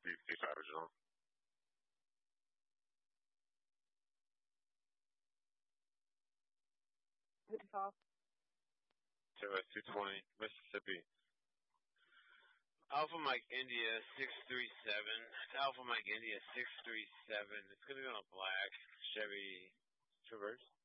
365 original. Chevrolet 220, Mississippi. Alpha Mike India 637. Alpha Mike India 637. It's going to be on a black Chevy Traverse.